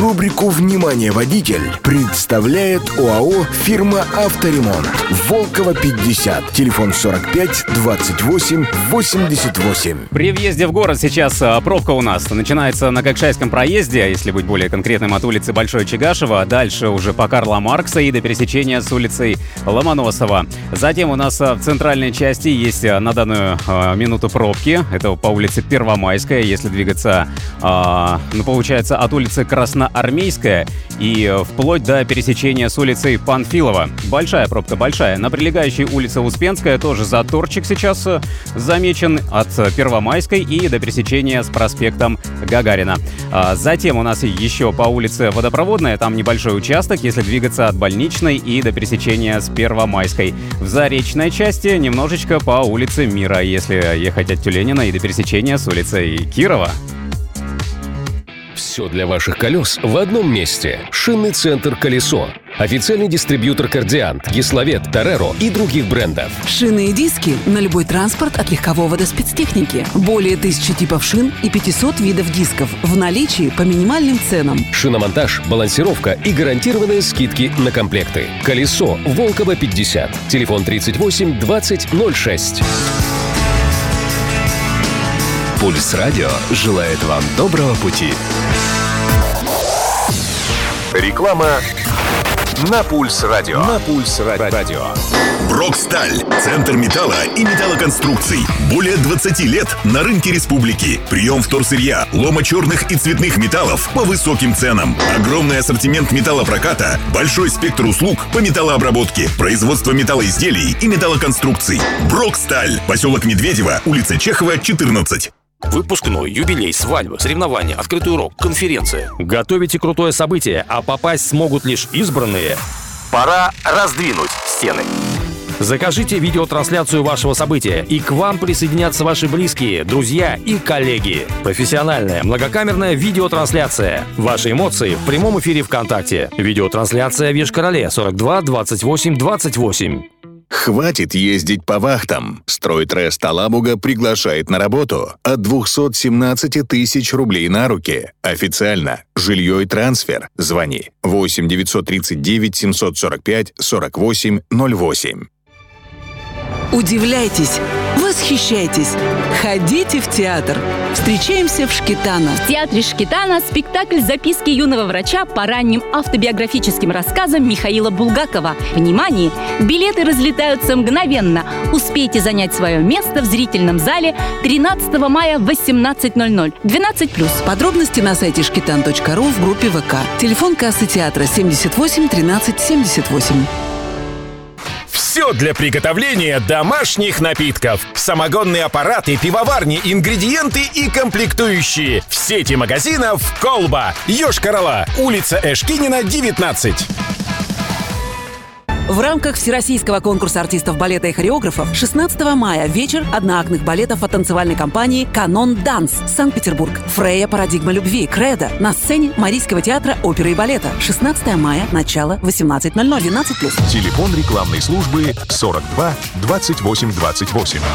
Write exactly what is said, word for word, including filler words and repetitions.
Рубрику «Внимание, водитель» представляет ОАО «Фирма Авторемонт». Волкова, пятьдесят. Телефон сорок пять двадцать восемь восемьдесят восемь. При въезде в город сейчас пробка у нас начинается на Кокшайском проезде, если быть более конкретным, от улицы Большой Чегашева, дальше уже по Карла Маркса и до пересечения с улицей Ломоносова. Затем у нас в центральной части есть на данную э, минуту пробки. Это по улице Первомайская, если двигаться, э, ну, получается, от улицы Красноармейская и вплоть до пересечения с улицей Панфилова. Большая пробка, большая. На прилегающей улице Успенская тоже заторчик сейчас замечен от Первомайской и до пересечения с проспектом Гагарина. А затем у нас еще по улице Водопроводная, там небольшой участок, если двигаться от Больничной и до пересечения с Первомайской. В заречной части немножечко по улице Мира, если ехать от Тюленина и до пересечения с улицей Кирова. Все для ваших колес в одном месте. Шинный центр «Колесо». Официальный дистрибьютор «Кардиант», «Гисловет», «Тореро» и других брендов. Шины и диски на любой транспорт от легкового до спецтехники. Более тысячи типов шин и пятьсот видов дисков в наличии по минимальным ценам. Шиномонтаж, балансировка и гарантированные скидки на комплекты. «Колесо», Волкова, пятьдесят. Телефон тридцать восемь двадцать ноль шесть. Пульс Радио желает вам доброго пути. Реклама на Пульс Радио. На Пульс Радио. Броксталь. Центр металла и металлоконструкций. Более двадцати лет на рынке республики. Прием вторсырья, лома черных и цветных металлов по высоким ценам. Огромный ассортимент металлопроката, большой спектр услуг по металлообработке, производство металлоизделий и металлоконструкций. Броксталь. Поселок Медведево, улица Чехова, четырнадцать. Выпускной, юбилей, свадьба, соревнования, открытый урок, конференция. Готовите крутое событие, а попасть смогут лишь избранные? Пора раздвинуть стены. Закажите видеотрансляцию вашего события, и к вам присоединятся ваши близкие, друзья и коллеги. Профессиональная многокамерная видеотрансляция. Ваши эмоции в прямом эфире ВКонтакте. Видеотрансляция в Йошкар-Оле сорок два двадцать восемь двадцать восемь. Хватит ездить по вахтам. Стройтрест Алабуга приглашает на работу от двухсот семнадцати тысяч рублей на руки. Официально. Жилье и трансфер. Звони восемь девятьсот тридцать девять семьсот сорок пять сорок восемь ноль восемь. Удивляйтесь, восхищайтесь, ходите в театр. Встречаемся в Шкитано. В театре Шкитано спектакль «Записки юного врача» по ранним автобиографическим рассказам Михаила Булгакова. Внимание! Билеты разлетаются мгновенно. Успейте занять свое место в зрительном зале тринадцатого мая в восемнадцать ноль ноль. двенадцать плюс. Подробности на сайте шкитан точка ру в группе ВК. Телефон кассы театра семьдесят восемь тринадцать семьдесят восемь. Все для приготовления домашних напитков. Самогонные аппараты, пивоварни, ингредиенты и комплектующие. В сети магазинов «Колба». Йошкар-Ола. Улица Эшкинина, девятнадцать. В рамках Всероссийского конкурса артистов балета и хореографов шестнадцатого мая вечер одноактных балетов от танцевальной компании «Канон Данс», Санкт-Петербург. Фрея «Парадигма любви», «Кредо» на сцене Марийского театра оперы и балета. шестнадцатого мая, начало восемнадцать ноль ноль, двенадцать плюс. Телефон рекламной службы сорок два двадцать восемь двадцать восемь.